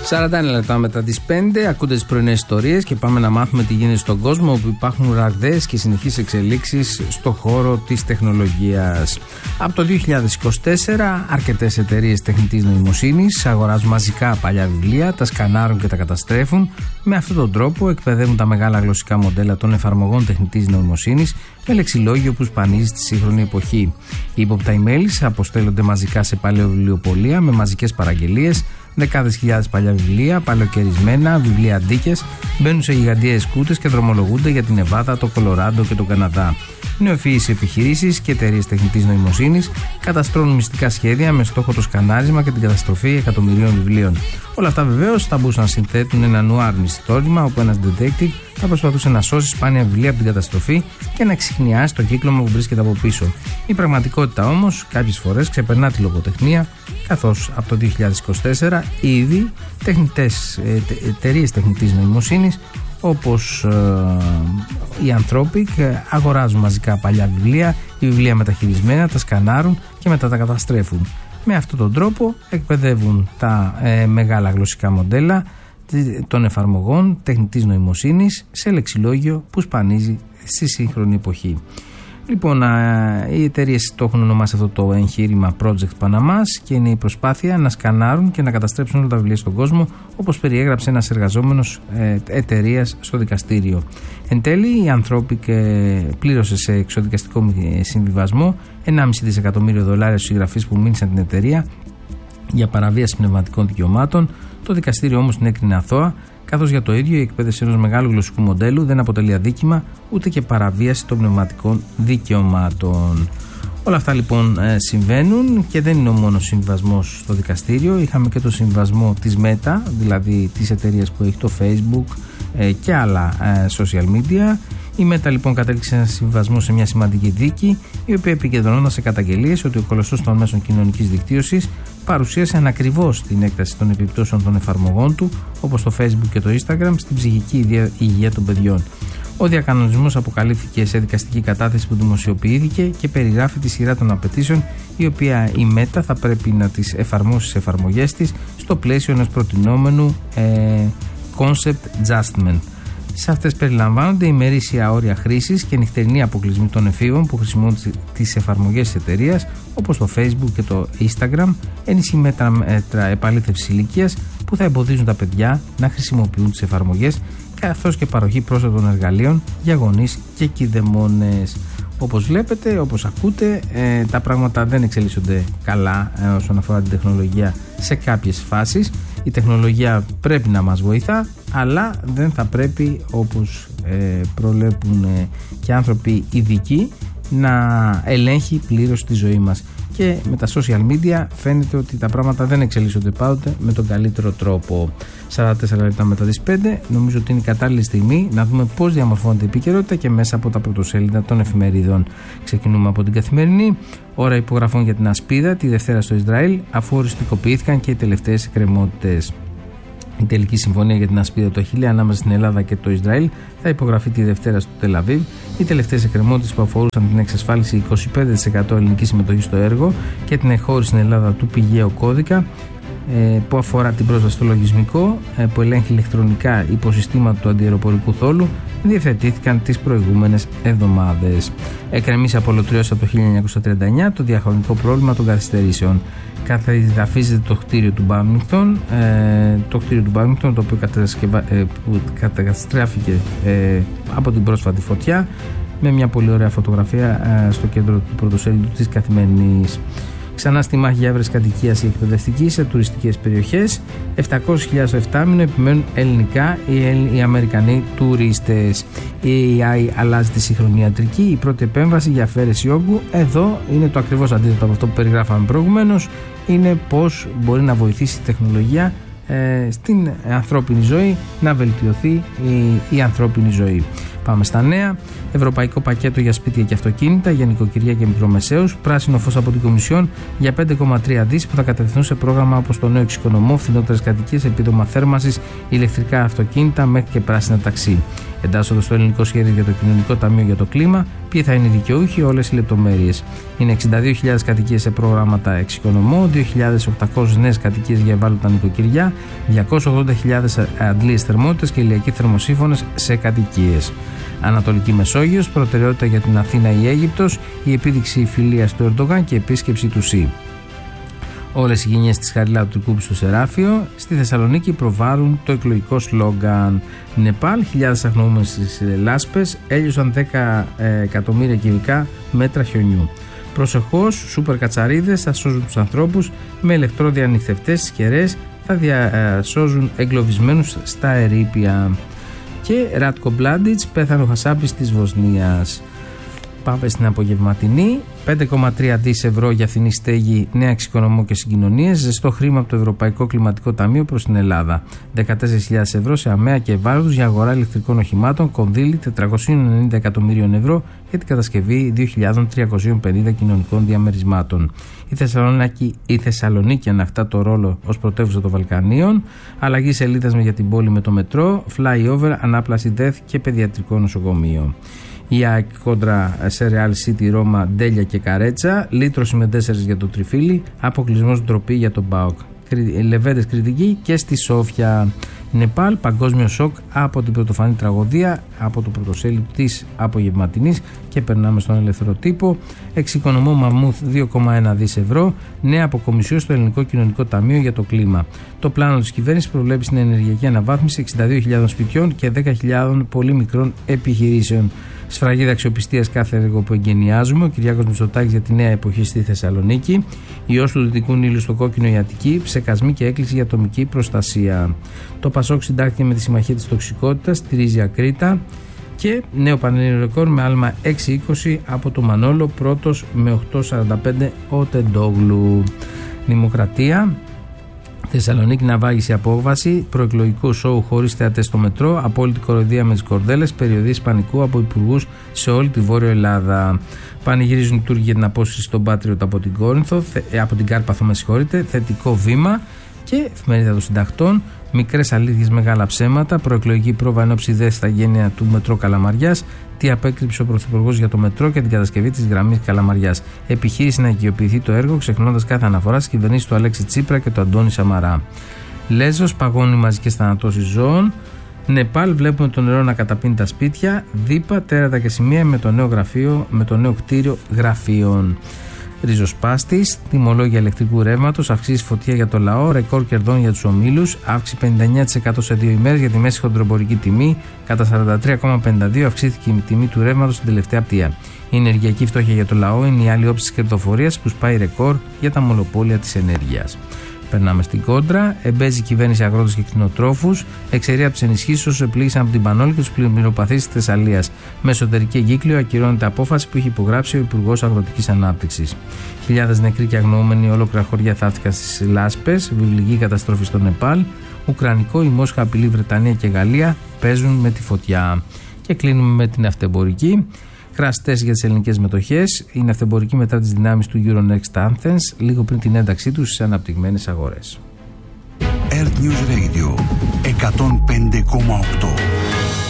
41 λεπτά μετά τις 5 ακούτε τις πρωινές ιστορίες και πάμε να μάθουμε τι γίνεται στον κόσμο όπου υπάρχουν ραγδαίες και συνεχείς εξελίξεις στον χώρο της τεχνολογίας. Από το 2024 αρκετές εταιρείες τεχνητής νοημοσύνης αγοράζουν μαζικά παλιά βιβλία, τα σκανάρουν και τα καταστρέφουν. Με αυτόν τον τρόπο εκπαιδεύουν τα μεγάλα γλωσσικά μοντέλα των εφαρμογών τεχνητής νοημοσύνης με λεξιλόγιο που σπανίζει στη σύγχρονη εποχή. Οι ύποπτα emails αποστέλλονται μαζικά σε παλαιοβιβλιοπωλεία με μαζικές παραγγελίες. Δεκάδες χιλιάδες παλιά βιβλία, παλαιοκαιρισμένα, βιβλία αντίκες, μπαίνουν σε γιγαντιαίες κούτες και δρομολογούνται για την Νεβάδα, το Κολοράντο και τον Καναδά. Νεοφυείς επιχειρήσεις και εταιρείες τεχνητής νοημοσύνης καταστρώνουν μυστικά σχέδια με στόχο το σκανάρισμα και την καταστροφή εκατομμυρίων βιβλίων. Όλα αυτά βεβαίως θα μπορούσαν να συνθέτουν ένα νουάρ μυστικότημα όπου ένας detective θα προσπαθούσε να σώσει σπάνια βιβλία από την καταστροφή και να εξιχνιάσει το κύκλωμα που βρίσκεται από πίσω. Η πραγματικότητα όμως κάποιες φορές ξεπερνά τη λογοτεχνία, καθώς από το 2024 ήδη εταιρείες τεχνητής νοημοσύνης όπως οι ανθρώποι αγοράζουν μαζικά παλιά βιβλία, οι βιβλία μεταχειρισμένα, τα σκανάρουν και μετά τα καταστρέφουν. Με αυτόν τον τρόπο εκπαιδεύουν τα μεγάλα γλωσσικά μοντέλα των εφαρμογών τεχνητής νοημοσύνης σε λεξιλόγιο που σπανίζει στη σύγχρονη εποχή. Λοιπόν, οι εταιρείες το έχουν ονομάσει αυτό το εγχείρημα Project Panama και είναι η προσπάθεια να σκανάρουν και να καταστρέψουν όλα τα βιβλία στον κόσμο, όπως περιέγραψε ένας εργαζόμενος εταιρείας στο δικαστήριο. Εν τέλει, η Anthropic πλήρωσε σε εξοδικαστικό συμβιβασμό $1,5 δισεκατομμύριο στους συγγραφείς που μίλησαν την εταιρεία για παραβίαση πνευματικών δικαιωμάτων. Το δικαστήριο όμως την έκρινε αθώα, καθώς για το ίδιο η εκπαίδευση ενός μεγάλου γλωσσικού μοντέλου δεν αποτελεί αδίκημα ούτε και παραβίαση των πνευματικών δικαιωμάτων. Όλα αυτά λοιπόν συμβαίνουν και δεν είναι ο μόνος συμβιβασμός στο δικαστήριο. Είχαμε και το συμβιβασμό της Meta, δηλαδή της εταιρείας που έχει το Facebook και άλλα social media. Η Meta λοιπόν κατέληξε ένα συμβιβασμό σε μια σημαντική δίκη, η οποία επικεντρωνόταν σε καταγγελίες ότι ο κολοσσός των μέσων κοινωνικής δικτύωσης παρουσίασε ανακριβώς την έκταση των επιπτώσεων των εφαρμογών του, όπως το Facebook και το Instagram, στην ψυχική υγεία των παιδιών. Ο διακανονισμός αποκαλύφθηκε σε δικαστική κατάθεση που δημοσιοποιήθηκε και περιγράφει τη σειρά των απαιτήσεων, η οποία η Meta θα πρέπει να τις εφαρμόσει σε εφαρμογές της στο πλαίσιο ενός προτινόμενου concept adjustment. Σε αυτές περιλαμβάνονται ημερήσια όρια χρήσης και νυχτερινοί αποκλεισμοί των εφήβων που χρησιμοποιούν τις εφαρμογές της εταιρείας, όπως το Facebook και το Instagram, ενισχύ μέτρα επαλήθευσης ηλικίας που θα εμποδίζουν τα παιδιά να χρησιμοποιούν τις εφαρμογές, καθώς και παροχή πρόσθετων εργαλείων για γονείς και κηδεμόνες. Όπως βλέπετε, όπως ακούτε, τα πράγματα δεν εξελίσσονται καλά όσον αφορά την τεχνολογία σε κάποιες φάσεις. Η τεχνολογία πρέπει να μας βοηθά, αλλά δεν θα πρέπει, όπως προλέπουν και άνθρωποι ειδικοί, να ελέγχει πλήρως τη ζωή μας. Και με τα social media φαίνεται ότι τα πράγματα δεν εξελίσσονται πάντοτε με τον καλύτερο τρόπο. 44 λεπτά μετά τις 5, νομίζω ότι είναι η κατάλληλη στιγμή να δούμε πώς διαμορφώνεται η επικαιρότητα και μέσα από τα πρωτοσέλιδα των εφημερίδων. Ξεκινούμε από την Καθημερινή. Ώρα υπογραφών για την ασπίδα τη Δευτέρα στο Ισραήλ, αφού οριστικοποιήθηκαν και οι τελευταίες εκκρεμότητες. Η τελική συμφωνία για την ασπίδα του Αχιλλέα ανάμεσα στην Ελλάδα και το Ισραήλ θα υπογραφεί τη Δευτέρα στο Τελ Αβίβ. Οι τελευταίες εκκρεμότητες που αφορούσαν την εξασφάλιση 25% ελληνικής συμμετοχής στο έργο και την εχώρηση στην Ελλάδα του πηγαίου κώδικα, που αφορά την πρόσβαση στο λογισμικό που ελέγχει ηλεκτρονικά υποσυστήματα του αντιαεροπορικού θόλου, διευθετήθηκαν τις προηγούμενες εβδομάδες. Εκκρεμίσει απολωτριώσει από το 1939 το διαχρονικό πρόβλημα των καθυστερήσεων. Καθεδαφίζεται το κτίριο του Μπάμιγκτον, το οποίο καταστράφηκε από την πρόσφατη φωτιά, με μια πολύ ωραία φωτογραφία στο κέντρο του πρωτοσέλιδου της Καθημερινής. Ξανά στη μάχη για έβρεση κατοικίας ή εκπαιδευτική σε τουριστικές περιοχές. 700.000 στο εφτάμηνο επιμένουν ελληνικά οι Αμερικανοί τουρίστες. Η AI αλλάζει τη σύγχρονη ιατρική. Η πρώτη επέμβαση για αφαίρεση όγκου. Εδώ είναι το ακριβώς αντίθετο από αυτό που περιγράφαμε προηγουμένως. Είναι πώς μπορεί να βοηθήσει η τεχνολογία στην ανθρώπινη ζωή, να βελτιωθεί η ανθρώπινη ζωή. Πάμε στα νέα. Ευρωπαϊκό πακέτο για σπίτια και αυτοκίνητα, για νοικοκυριά και μικρομεσαίους. Πράσινο φως από την Κομισιόν για 5,3 δις που θα κατευθυνθούν σε πρόγραμμα όπως το νέο εξοικονομώ, φθηνότερες κατοικίες, επίδομα θέρμανσης, ηλεκτρικά αυτοκίνητα μέχρι και πράσινα ταξί. Εντάσσονται στο ελληνικό σχέδιο για το Κοινωνικό Ταμείο για το Κλίμα. Ποιοι θα είναι οι δικαιούχοι, όλες οι λεπτομέρειες. Είναι 62.000 κατοικίες σε προγράμματα εξοικονομώ, 2.800 νέες κατοικίες για ευάλωτα νοικοκυριά, 280.000 αντλίες θερμότητας και ηλιακοί θερμοσύφωνες σε κατοικίες. Ανατολική Μεσόγειος, προτεραιότητα για την Αθήνα η Αίγυπτος, η επίδειξη φιλίας του Ερντογάν και επίσκεψη του ΣΥ. Όλες οι γενιές της Χαριλάου του Τρικούπη στο Σεράφιο. Στη Θεσσαλονίκη προβάλλουν το εκλογικό σλόγγαν. Νεπάλ, χιλιάδες αγνοούμενες στις λάσπες, έλειωσαν 10 εκατομμύρια κυβικά μέτρα χιονιού. Προσεχώς, σούπερ κατσαρίδες θα σώζουν τους ανθρώπους, με ηλεκτρόδια ανοιχτευτές στις κεραίες θα διασώζουν εγκλωβισμένους στα ερείπια. Και Ράτκο Μπλάντιτς, πέθανε ο Χασάπης της Βοσνίας. Πάμε στην απογευματινή. 5,3 δις ευρώ για φθηνή στέγη, νέα εξοικονομώ και συγκοινωνίες. Ζεστό χρήμα από το Ευρωπαϊκό Κλιματικό Ταμείο προς την Ελλάδα. 14.000 ευρώ σε ΑΜΕΑ και ευάλωτους για αγορά ηλεκτρικών οχημάτων. Κονδύλι 490 εκατομμυρίων ευρώ για την κατασκευή 2.350 κοινωνικών διαμερισμάτων. Η Θεσσαλονίκη ανακτά το ρόλο ως πρωτεύουσα των Βαλκανίων. Αλλαγή σελίδας για την πόλη με το μετρό. Flyover, ανάπλαση ΔΕΘ και παιδιατρικό νοσοκομείο. Η ΑΕΚ κόντρα σε Real City, Ρώμα, Ντέλια και Καρέτσα. Λύτρωση με 4 για το Τριφύλι. Αποκλεισμός ντροπή για τον ΠΑΟΚ. Λεβέντες κριτική και στη Σόφια. Νεπάλ, παγκόσμιο σοκ από την πρωτοφανή τραγωδία, από το πρωτοσέλιδο της απογευματινής. Και περνάμε στον ελεύθερο τύπο. Εξοικονομώ Μαμούθ 2,1 δις ευρώ. Νέα αποκομισιό στο Ελληνικό Κοινωνικό Ταμείο για το Κλίμα. Το πλάνο της κυβέρνησης προβλέπει στην ενεργειακή αναβάθμιση 62.000 σπιτιών και 10.000 πολύ μικρών επιχειρήσεων. Σφραγίδα αξιοπιστίας κάθε έργο που εγκαινιάζουμε. Ο Κυριάκος Μητσοτάκης για τη νέα εποχή στη Θεσσαλονίκη. Ιός του Δυτικού Νείλου στο κόκκινο η Αττική. Ψεκασμοί και έκκληση για ατομική προστασία. Το Πασόκ συντάχθηκε με τη Συμμαχία της Τοξικότητας. Στηρίζει ακρίτα. Και νέο πανελλήνιο ρεκόρ με άλμα 6,20 από το Μανόλο. Πρώτος με 8,45 ο Τεντόγλου. Δημοκρατία. Θεσσαλονίκη ναυάγησε απόβαση, προεκλογικό σοου χωρίς θεατές στο μετρό, απόλυτη κοροϊδία με τις κορδέλες, περιοδίες πανικού από υπουργούς σε όλη τη Βόρειο Ελλάδα. Πανηγυρίζουν οι Τούρκοι για την απόσυρση στον Πάτριωτ από την Κόρινθο, από την Κάρπαθο, με συγχωρείτε, θετικό βήμα. Και εφημερίδα των συντακτών, μικρές αλήθειες, μεγάλα ψέματα, προεκλογική πρόβα ενόψει ΔΕΘ στα γένεια του μετρό Καλαμαριάς. Τι απέκρυψε ο Πρωθυπουργός για το μετρό και την κατασκευή της γραμμής Καλαμαριάς. Επιχείρηση να οικειοποιηθεί το έργο, ξεχνώντας κάθε αναφορά στις κυβερνήσεις του Αλέξη Τσίπρα και του Αντώνη Σαμαρά. Λέζος, παγώνει μαζικές θανατώσεις ζώων. Νεπάλ, βλέπουμε το νερό να καταπίνει τα σπίτια. Δίπα, τέρατα και σημεία με το νέο κτίριο γραφείων. Ριζοσπάστης, τιμολόγια ηλεκτρικού ρεύματος, αυξήσει φωτιά για το λαό, ρεκόρ κερδών για τους ομίλους, αύξηση 59% σε 2 ημέρες για τη μέση χοντροεμπορική τιμή, κατά 43,52 αυξήθηκε η τιμή του ρεύματος στην τελευταία πτία. Η ενεργειακή φτώχεια για το λαό είναι η άλλη όψη της κερδοφορίας που σπάει ρεκόρ για τα μονοπόλια της ενέργειας. Περνάμε στην κόντρα. Εμπέζει η κυβέρνηση αγρότες και κτηνοτρόφους. Εξαιρεί από τις ενισχύσεις όσους επλήγησαν από την Πανόλη και τους πλημμυροπαθείς της Θεσσαλίας. Με εσωτερική εγκύκλιο ακυρώνεται απόφαση που είχε υπογράψει ο Υπουργός Αγροτικής Ανάπτυξης. Χιλιάδες νεκροί και αγνοούμενοι, ολόκληρα χωριά θαύτηκαν στις λάσπες. Βιβλική καταστροφή στο Νεπάλ. Ουκρανικό, η Μόσχα απειλεί Βρετανία και Γαλλία. Παίζουν με τη φωτιά. Και κλείνουμε με την αυτεμπορική. Κραστές για τις ελληνικές μετοχές. Είναι αυτεμπορική μετά τις δυνάμεις του Euronext Athens, λίγο πριν την ένταξή τους στις αναπτυγμένες αγορές. Earth News Radio 105,8